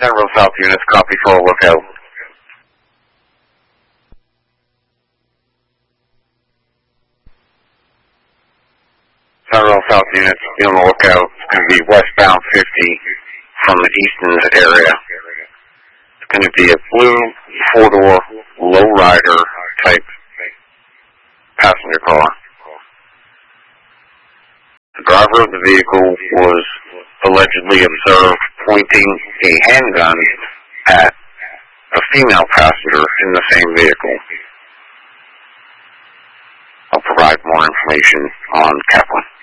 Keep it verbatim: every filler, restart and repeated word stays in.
Central South units, copy for a lookout. Central South units, be on the lookout. It's going to be westbound fifty from the Easton area. It's going to be a blue four-door lowrider type passenger car. The driver of the vehicle was allegedly observed pointing a handgun at a female passenger in the same vehicle. I'll provide more information on Kaplan.